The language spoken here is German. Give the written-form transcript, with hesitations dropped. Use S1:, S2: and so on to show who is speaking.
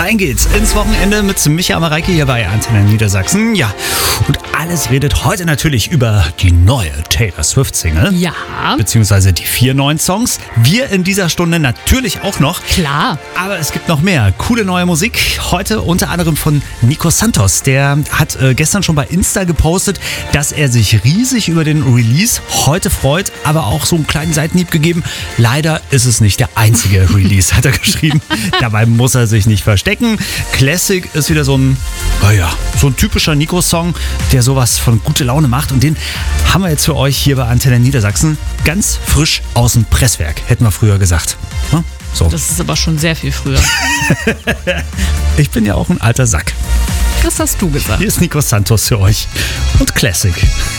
S1: Rein geht's ins Wochenende mit Micha Mareike hier bei Antenne Niedersachsen. Ja, und alles redet heute natürlich über die neue Taylor Swift-Single.
S2: Ja.
S1: Beziehungsweise die 4 neuen Songs. Wir in dieser Stunde natürlich auch noch.
S2: Klar.
S1: Aber es gibt noch mehr coole neue Musik. Heute unter anderem von Nico Santos. Der hat gestern schon bei Insta gepostet, dass er sich riesig über den Release heute freut, aber auch so einen kleinen Seitenhieb gegeben. Leider ist es nicht der einzige Release, hat er geschrieben. Dabei muss er sich nicht verstecken. Classic ist wieder so ein typischer Nico-Song, der sowas von gute Laune macht. Und den haben wir jetzt für euch hier bei Antenne Niedersachsen ganz frisch aus dem Presswerk, hätten wir früher gesagt. Hm? So.
S2: Das ist aber schon sehr viel früher.
S1: Ich bin ja auch ein alter Sack.
S2: Das hast du gesagt.
S1: Hier ist Nico Santos für euch und Classic.